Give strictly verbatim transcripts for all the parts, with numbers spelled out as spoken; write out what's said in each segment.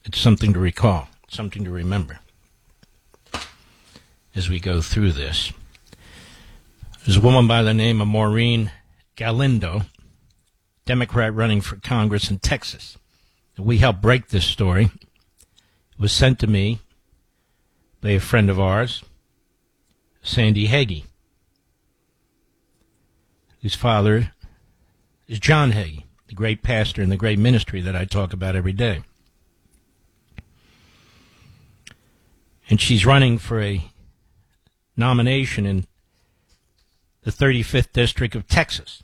It's something to recall, something to remember as we go through this. There's a woman by the name of Maureen Galindo, Democrat running for Congress in Texas. We helped break this story. It was sent to me by a friend of ours, Sandy Hagee, whose father is John Hagee, the great pastor in the great ministry that I talk about every day. And she's running for a nomination in the thirty-fifth District of Texas.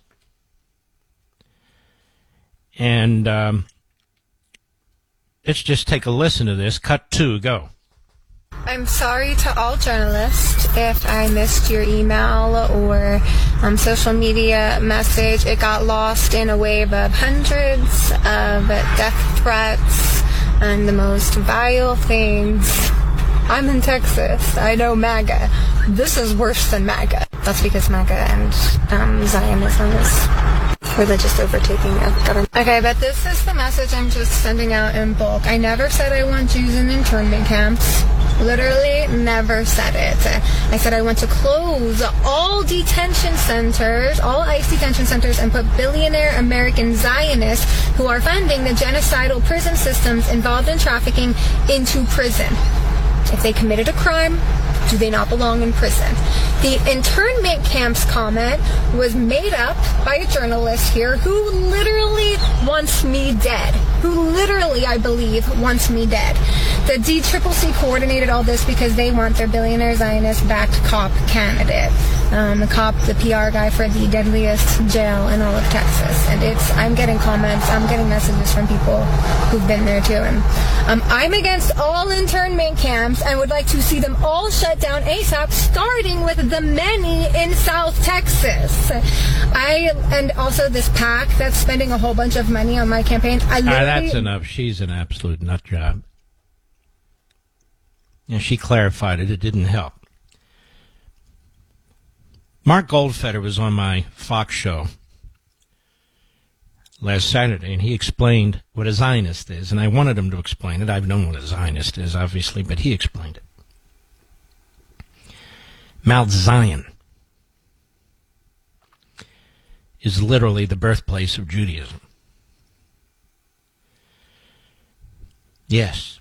And um, let's just take a listen to this. Cut two, go. I'm sorry to all journalists if I missed your email or um, social media message. It got lost in a wave of hundreds of death threats and the most vile things. I'm in Texas. I know MAGA. This is worse than MAGA. That's because MAGA and um, Zionism is religious overtaking of government. Okay, but this is the message I'm just sending out in bulk. I never said I want Jews in internment camps. Literally never said it. I said I want to close all detention centers, all ICE detention centers, and put billionaire American Zionists who are funding the genocidal prison systems involved in trafficking into prison. If they committed a crime, do they not belong in prison? The internment camps comment was made up by a journalist here who literally wants me dead. Who literally, I believe, wants me dead. The D C C C coordinated all this because they want their billionaire Zionist-backed cop candidate. Um, the cop, the P R guy for the deadliest jail in all of Texas. And it's, I'm getting comments, I'm getting messages from people who've been there too. And um, I'm against all internment camps and would like to see them all shut down ASAP, starting with the many in South Texas. I, and also this PAC that's spending a whole bunch of money on my campaign. I literally, ah, that's enough. She's an absolute nut job. Yeah, she clarified it. It didn't help. Mark Goldfeder was on my Fox show last Saturday, and he explained what a Zionist is, and I wanted him to explain it. I've known what a Zionist is, obviously, but he explained it. Mount Zion is literally the birthplace of Judaism. Yes.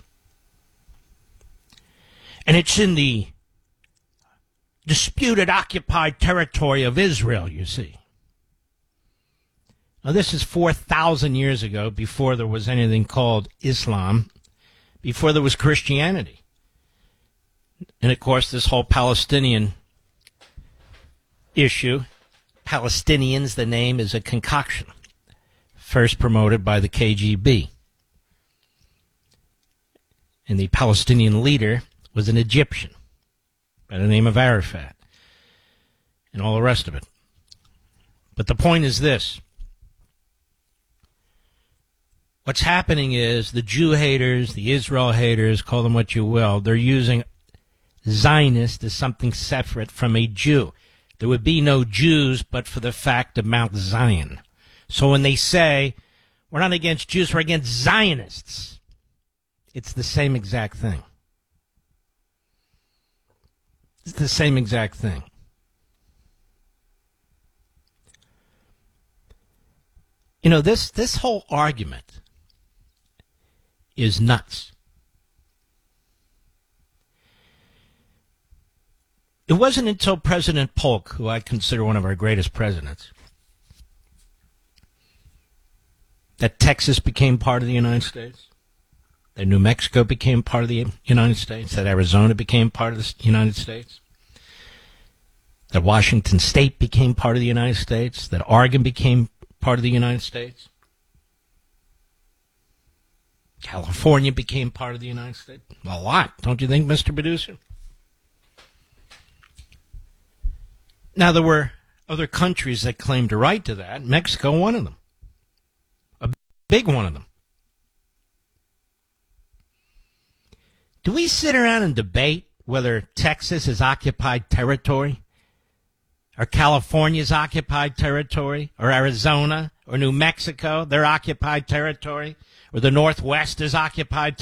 And it's in the disputed occupied territory of Israel, you see. Now, this is four thousand years ago, before there was anything called Islam, before there was Christianity. And, of course, this whole Palestinian issue, Palestinians, the name is a concoction, first promoted by the K G B. And the Palestinian leader was an Egyptian by the name of Arafat, and all the rest of it. But the point is this. What's happening is the Jew haters, the Israel haters, call them what you will, they're using Zionist as something separate from a Jew. There would be no Jews but for the fact of Mount Zion. So when they say, we're not against Jews, we're against Zionists, it's the same exact thing. It's the same exact thing. You know, this, this whole argument is nuts. It wasn't until President Polk, who I consider one of our greatest presidents, that Texas became part of the United States, that New Mexico became part of the United States, that Arizona became part of the United States, that Washington State became part of the United States, that Oregon became part of the United States, California became part of the United States. A lot, don't you think, Mister Producer? Now, there were other countries that claimed a right to that. Mexico, one of them. A big one of them. Do we sit around and debate whether Texas is occupied territory, or California's occupied territory, or Arizona, or New Mexico, their occupied territory, or the Northwest is occupied